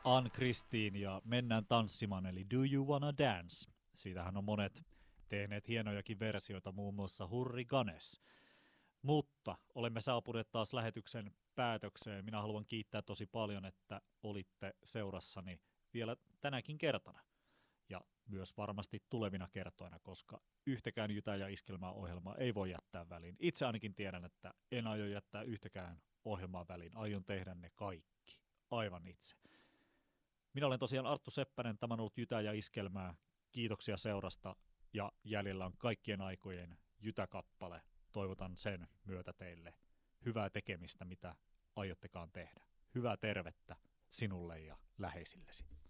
Ann-Kristiin ja Mennään tanssimaan, eli Do You Wanna Dance? Siitähän on monet tehneet hienojakin versioita, muun muassa Hurri Ganes. Mutta olemme saapuneet taas lähetyksen päätökseen. Minä haluan kiittää tosi paljon, että olitte seurassani vielä tänäkin kertana. Ja myös varmasti tulevina kertoina, koska yhtäkään Jytä ja Iskelmää ohjelmaa ei voi jättää väliin. Itse ainakin tiedän, että en aio jättää yhtäkään ohjelmaa väliin. Aion tehdä ne kaikki. Aivan itse. Minä olen tosiaan Arttu Seppänen, tämä on ollut Jytä ja Iskelmää. Kiitoksia seurasta ja jäljellä on kaikkien aikojen Jytä-kappale. Toivotan sen myötä teille hyvää tekemistä, mitä aiottekaan tehdä. Hyvää tervettä sinulle ja läheisillesi.